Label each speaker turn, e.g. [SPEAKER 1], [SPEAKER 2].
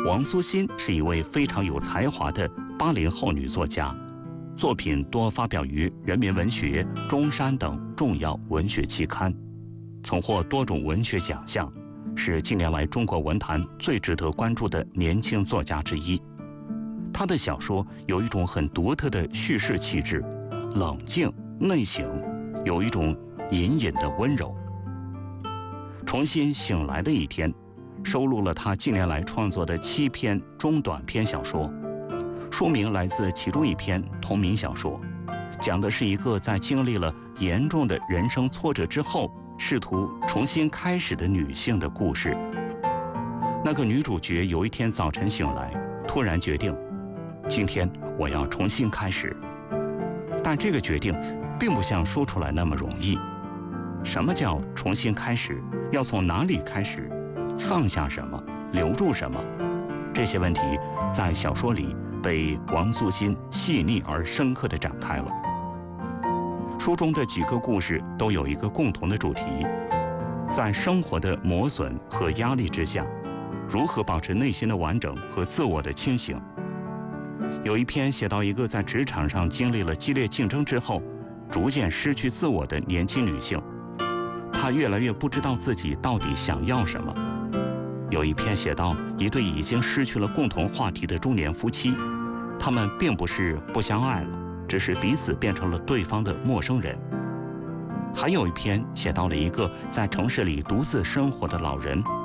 [SPEAKER 1] 王苏欣是一位非常有才华的80后女作家，作品多发表于《人民文学》《中山》等重要文学期刊，曾获多种文学奖项，是近年来中国文坛最值得关注的年轻作家之一。她的小说有一种很独特的叙事气质，冷静内省，有一种隐隐的温柔。重新醒来的一天收录了他近年来创作的7篇中短篇小说，书名来自其中一篇同名小说，讲的是一个在经历了严重的人生挫折之后，试图重新开始的女性的故事。那个女主角有一天早晨醒来，突然决定，今天我要重新开始。但这个决定并不像说出来那么容易。什么叫重新开始？要从哪里开始？放下什么？留住什么？这些问题在小说里被王苏欣细腻而深刻地展开了。书中的几个故事都有一个共同的主题，在生活的磨损和压力之下，如何保持内心的完整和自我的清醒。有一篇写到一个在职场上经历了激烈竞争之后，逐渐失去自我的年轻女性，她越来越不知道自己到底想要什么。有一篇写到一对已经失去了共同话题的中年夫妻，他们并不是不相爱了，只是彼此变成了对方的陌生人。还有一篇写到了一个在城市里独自生活的老人，